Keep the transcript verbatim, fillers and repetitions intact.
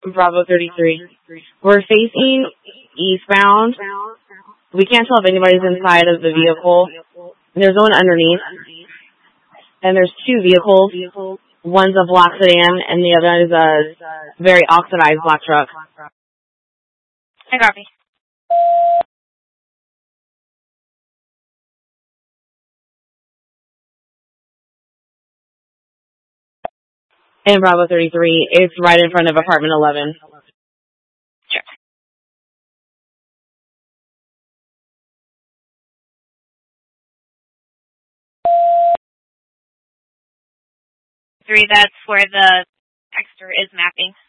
Bravo thirty-three. We're facing eastbound. We can't tell if anybody's inside of the vehicle. There's one underneath. And there's two vehicles. One's a black sedan, and the other is a very oxidized black truck. I copy. And Bravo thirty-three, it's right in front of apartment eleven. Sure. Three, that's where the extra is mapping.